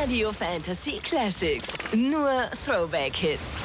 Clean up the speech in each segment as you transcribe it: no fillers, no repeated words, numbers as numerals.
Radio Fantasy Classics. Nur Throwback-Hits.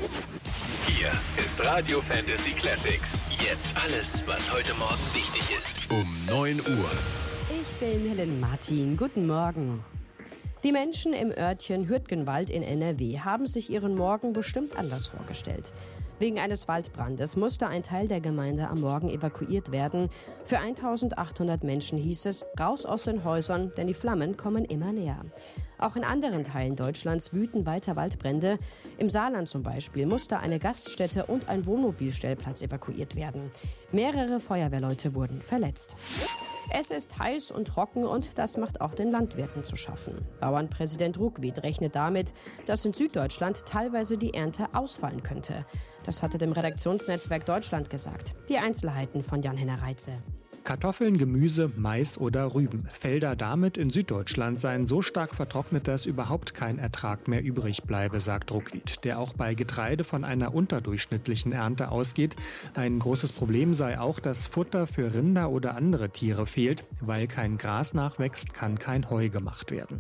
Hier ist Radio Fantasy Classics. Jetzt alles, was heute Morgen wichtig ist. Um 9 Uhr. Ich bin Helen Martin. Guten Morgen. Die Menschen im Örtchen Hürtgenwald in NRW haben sich ihren Morgen bestimmt anders vorgestellt. Wegen eines Waldbrandes musste ein Teil der Gemeinde am Morgen evakuiert werden. Für 1800 Menschen hieß es, raus aus den Häusern, denn die Flammen kommen immer näher. Auch in anderen Teilen Deutschlands wüten weiter Waldbrände. Im Saarland zum Beispiel musste eine Gaststätte und ein Wohnmobilstellplatz evakuiert werden. Mehrere Feuerwehrleute wurden verletzt. Es ist heiß und trocken und das macht auch den Landwirten zu schaffen. Bauernpräsident Ruckwied rechnet damit, dass in Süddeutschland teilweise die Ernte ausfallen könnte. Das hatte dem Redaktionsnetzwerk Deutschland gesagt. Die Einzelheiten von Jan-Henner Reitze. Kartoffeln, Gemüse, Mais oder Rüben. Felder damit in Süddeutschland seien so stark vertrocknet, dass überhaupt kein Ertrag mehr übrig bleibe, sagt Ruckwied, der auch bei Getreide von einer unterdurchschnittlichen Ernte ausgeht. Ein großes Problem sei auch, dass Futter für Rinder oder andere Tiere fehlt. Weil kein Gras nachwächst, kann kein Heu gemacht werden.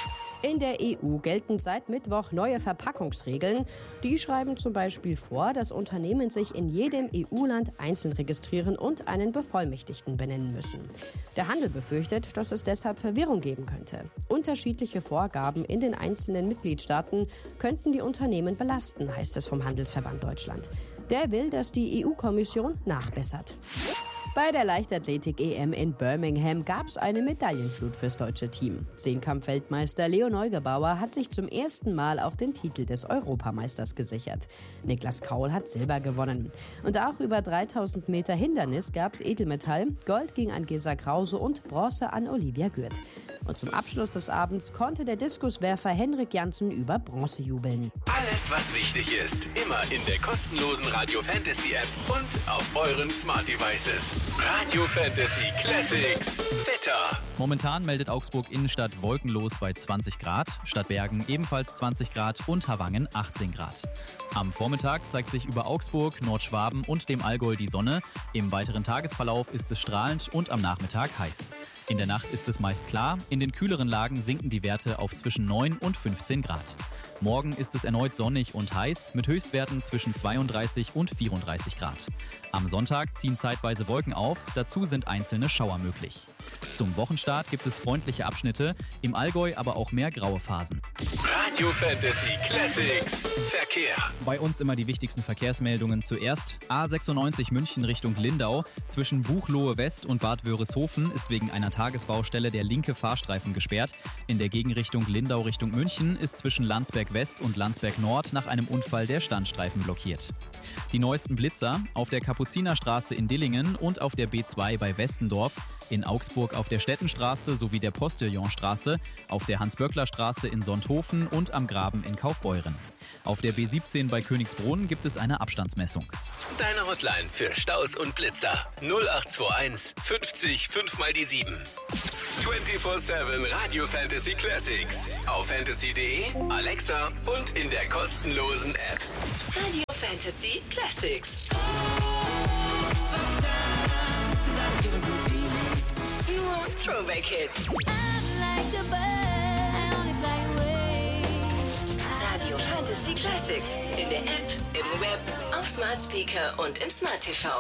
In der EU gelten seit Mittwoch neue Verpackungsregeln. Die schreiben zum Beispiel vor, dass Unternehmen sich in jedem EU-Land einzeln registrieren und einen Bevollmächtigten benennen müssen. Der Handel befürchtet, dass es deshalb Verwirrung geben könnte. Unterschiedliche Vorgaben in den einzelnen Mitgliedstaaten könnten die Unternehmen belasten, heißt es vom Handelsverband Deutschland. Der will, dass die EU-Kommission nachbessert. Bei der Leichtathletik-EM in Birmingham gab es eine Medaillenflut fürs deutsche Team. Zehnkampf-Weltmeister Leo Neugebauer hat sich zum ersten Mal auch den Titel des Europameisters gesichert. Niklas Kaul hat Silber gewonnen. Und auch über 3000 Meter Hindernis gab es Edelmetall. Gold ging an Gesa Krause und Bronze an Olivia Gürt. Und zum Abschluss des Abends konnte der Diskuswerfer Henrik Janssen über Bronze jubeln. Alles, was wichtig ist, immer in der kostenlosen Radio Fantasy App und auf euren Smart Devices. Radio Fantasy Classics. Wetter. Momentan meldet Augsburg Innenstadt wolkenlos bei 20 Grad, Stadtbergen ebenfalls 20 Grad und Havangen 18 Grad. Am Vormittag zeigt sich über Augsburg, Nordschwaben und dem Allgäu die Sonne. Im weiteren Tagesverlauf ist es strahlend und am Nachmittag heiß. In der Nacht ist es meist klar, in den kühleren Lagen sinken die Werte auf zwischen 9 und 15 Grad. Morgen ist es erneut sonnig und heiß mit Höchstwerten zwischen 32 und 34 Grad. Am Sonntag ziehen zeitweise Wolken auf, dazu sind einzelne Schauer möglich. Zum Wochenstart gibt es freundliche Abschnitte, im Allgäu aber auch mehr graue Phasen. Radio Fantasy Classics. Verkehr. Bei uns immer die wichtigsten Verkehrsmeldungen zuerst. A96 München Richtung Lindau. Zwischen Buchloe West und Bad Wörishofen ist wegen einer Tagesbaustelle der linke Fahrstreifen gesperrt. In der Gegenrichtung Lindau Richtung München ist zwischen Landsberg West und Landsberg Nord nach einem Unfall der Standstreifen blockiert. Die neuesten Blitzer auf der Kapuzinerstraße in Dillingen und auf der B2 bei Westendorf, in Augsburg auf der Stettenstraße sowie der Postillonstraße, auf der Hans-Böckler-Straße in Sonthofen und am Graben in Kaufbeuren. Auf der B17 bei Königsbrunn gibt es eine Abstandsmessung. Deine Hotline für Staus und Blitzer 0821 50 5 mal die 7. 24/7 Radio Fantasy Classics. Auf fantasy.de, Alexa und in der kostenlosen App. Radio Fantasy Classics. Nur Throwback-Hits. Radio Fantasy Classics. In der App, im Web, auf Smart Speaker und im Smart TV.